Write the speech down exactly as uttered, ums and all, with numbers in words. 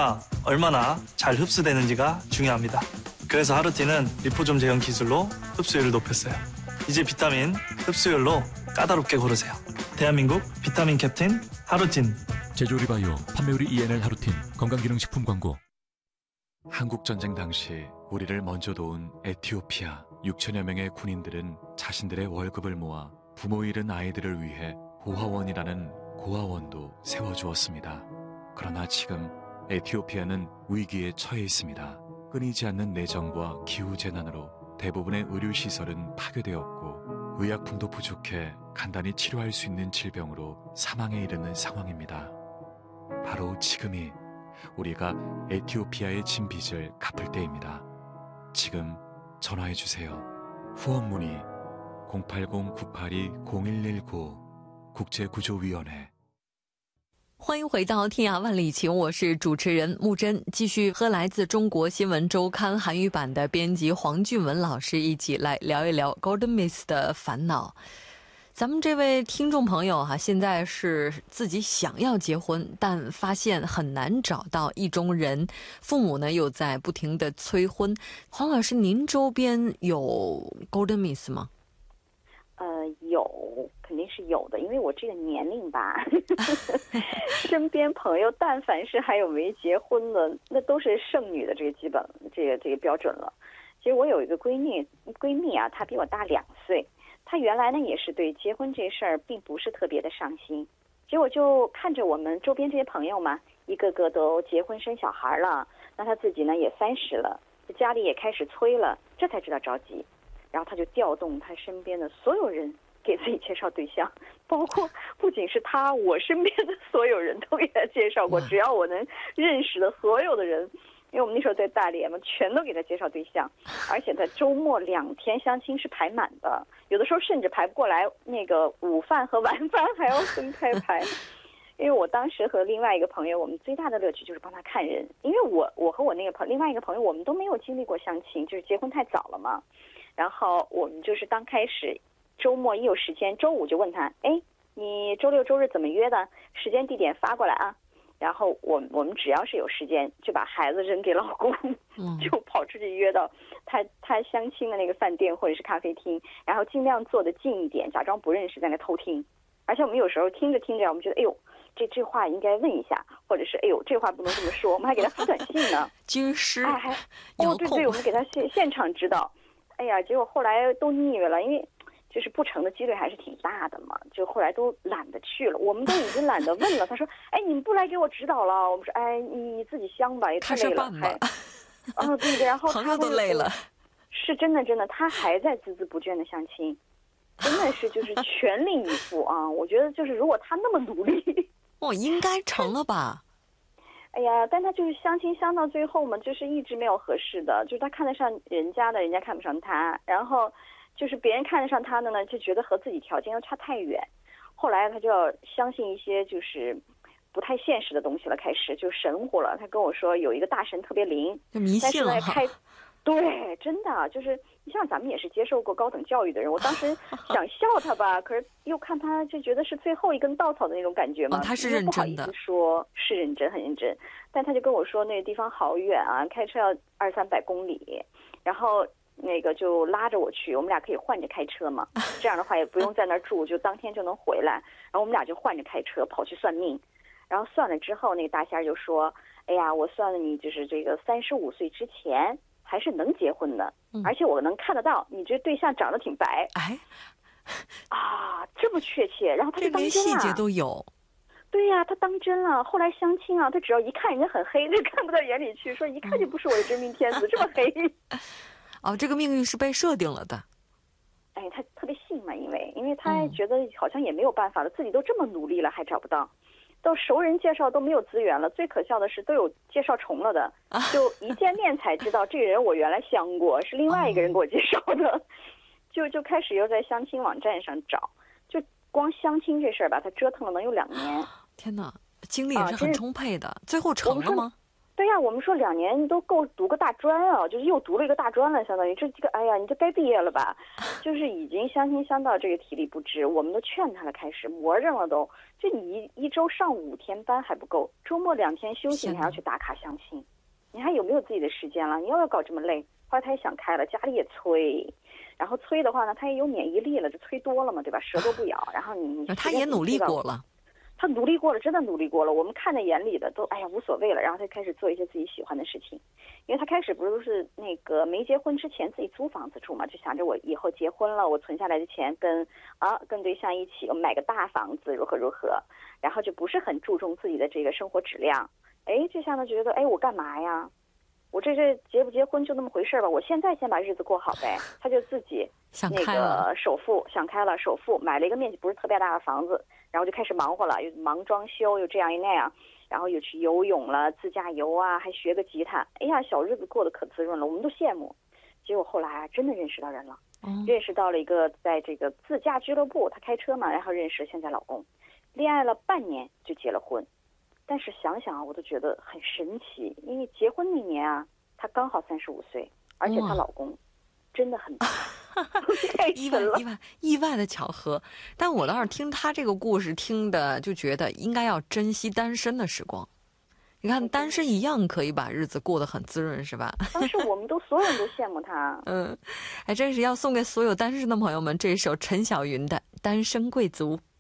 에티오피아가 얼마나 잘 흡수되는지가 중요합니다. 그래서 하루티는 리포좀 제형 기술로 흡수율을 높였어요. 이제 비타민 흡수율로 까다롭게 고르세요. 대한민국 비타민 캡틴 하루틴. 제조리 바이오, 판매율이 이엔엘 하루틴, 건강기능식품 광고. 한국전쟁 당시 우리를 먼저 도운 에티오피아 육천여 명의 군인들은 자신들의 월급을 모아 부모 잃은 아이들을 위해 고아원이라는 고아원도 세워주었습니다. 그러나 지금 에티오피아는 위기에 처해 있습니다. 끊이지 않는 내정과 기후재난으로 대부분의 의료시설은 파괴되었고 의약품도 부족해 간단히 치료할 수 있는 질병으로 사망에 이르는 상황입니다. 바로 지금이 우리가 에티오피아의 진 빚을 갚을 때입니다. 지금 전화해주세요. 후원 문의 공팔공 구팔이 공일일구 국제구조위원회。 欢迎回到天涯万里情，我是主持人木真，继续和来自中国新闻周刊韩语版的编辑黄俊文老师一起来聊一聊 Golden Miss 的烦恼。咱们这位听众朋友哈、啊，现在是自己想要结婚，但发现很难找到意中人，父母呢又在不停的催婚。黄老师，您周边有 Golden Miss 吗？ 呃，有，肯定是有的，因为我这个年龄吧，身边朋友但凡是还有没结婚的，那都是剩女的这个基本这个这个标准了。其实我有一个闺蜜，闺蜜啊，她比我大两岁，她原来呢也是对结婚这事儿并不是特别的上心，结果就看着我们周边这些朋友嘛，一个个都结婚生小孩了，那她自己呢也三十了，家里也开始催了，这才知道着急。然后他就调动他身边的所有人给自己介绍对象，包括不仅是他，我身边的所有人都给他介绍过，只要我能认识的所有的人，因为我们那时候在大连嘛，全都给他介绍对象，而且他周末两天相亲是排满的，有的时候甚至排不过来，那个午饭和晚饭还要分开排。因为我当时和另外一个朋友，我们最大的乐趣就是帮他看人，因为我我和我那个朋另外一个朋友，我们都没有经历过相亲，就是结婚太早了嘛。然后我们就是刚开始周末一有时间，周五就问他，哎，你周六周日怎么约的？时间地点发过来啊。然后我我们只要是有时间，就把孩子扔给老公，就跑出去约到他他相亲的那个饭店或者是咖啡厅，然后尽量坐得近一点，假装不认识，在那偷听。而且我们有时候听着听着，我们觉得，哎呦，这这话应该问一下，或者是哎呦，这话不能这么说，我们还给他发短信呢。 军师， 哎，还哦，对对，我们给他现现场指导。哎呀，结果后来都腻歪了，因为就是不成的几率还是挺大的嘛，就后来都懒得去了，我们都已经懒得问了。他说：“哎，你们不来给我指导了？”我们说：“哎，你你自己相吧，也太累了。”还，啊，对对，然后朋友都累了， 是真的真的，他还在孜孜不倦的相亲，真的是就是全力以赴啊！我觉得就是如果他那么努力， 哦，应该成了吧。 哎呀，但他就是相亲相到最后嘛，就是一直没有合适的，就是他看得上人家的，人家看不上他，然后就是别人看得上他的呢，就觉得和自己条件又差太远，后来他就要相信一些就是不太现实的东西了，开始就神乎了。他跟我说有一个大神特别灵， 就迷信了哈。 对，真的就是你像咱们也是接受过高等教育的人，我当时想笑他吧，可是又看他就觉得是最后一根稻草的那种感觉嘛。 哦、他是认真的， 不好意思说是认真，很认真。但他就跟我说那个地方好远啊，开车要二三百公里，然后那个就拉着我去，我们俩可以换着开车嘛，这样的话也不用在那儿住，就当天就能回来。然后我们俩就换着开车跑去算命，然后算了之后，那个大仙儿就说：“哎呀，我算了你就是这个三十五岁之前。”还是能结婚的，而且我能看得到你这对象长得挺白。 哎， 啊，这么确切，然后他就当真了， 这连细节都有。 对呀、啊，他当真了。后来相亲啊，他只要一看人家很黑，就看不到眼里去，说一看就不是我的真命天子，这么黑。 哦，这个命运是被设定了的。 哎，他特别信嘛，因为因为他觉得好像也没有办法了，自己都这么努力了，还找不到。到熟人介绍都没有资源了，最可笑的是都有介绍重了的，就一见面才知道这个人我原来相过，是另外一个人给我介绍的，就就开始又在相亲网站上找，就光相亲这事儿吧，他折腾了能有两年。 天哪，精力也是很充沛的，啊、最后成了吗？ 对呀，我们说两年都够读个大专啊，就是又读了一个大专了，相当于这这个，哎呀，你就该毕业了吧？就是已经相亲相到，这个体力不支，我们都劝他了，开始魔怔了都。就你一一周上五天班还不够，周末两天休息，你还要去打卡相亲，你还有没有自己的时间了？你又要搞这么累？后来他也想开了，家里也催，然后催的话呢，他也有免疫力了，就催多了嘛，对吧？舌头不咬，然后你你他也努力过了。 他努力过了，真的努力过了。我们看在眼里的都，哎呀无所谓了。然后他开始做一些自己喜欢的事情，因为他开始不是是那个没结婚之前自己租房子住嘛，就想着我以后结婚了，我存下来的钱跟啊跟对象一起我买个大房子如何如何，然后就不是很注重自己的这个生活质量。哎，这下呢觉得，哎我干嘛呀？我这这结不结婚就那么回事吧，我现在先把日子过好呗。他就自己那个首付想开了，首付买了一个面积不是特别大的房子，然后就开始忙活了，又忙装修，又这样又那样，然后又去游泳了，自驾游啊，还学个吉他。哎呀，小日子过得可滋润了，我们都羡慕。结果后来啊，真的认识到人了，嗯、认识到了一个在这个自驾俱乐部，他开车嘛，然后认识现在老公，恋爱了半年就结了婚。但是想想啊，我都觉得很神奇，因为结婚那年啊，她刚好三十五岁，而且她老公真的很棒， 意外意外意外的巧合。但我倒是听她这个故事听的，就觉得应该要珍惜单身的时光。你看，单身一样可以把日子过得很滋润，是吧？ 当时我们都所有人都羡慕她。 嗯，还真是要送给所有单身的朋友们这首陈小云的《单身贵族》。